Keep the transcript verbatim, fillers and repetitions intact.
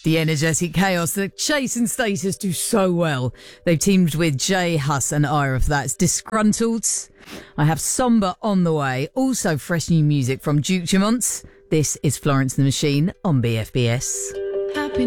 The energetic chaos that Chase and Status do so well. They've teamed with Jay Huss and Ira for that's Disgruntled. I have Somber on the way. Also fresh new music from Duke Dumont. This is Florence and the Machine on B F B S.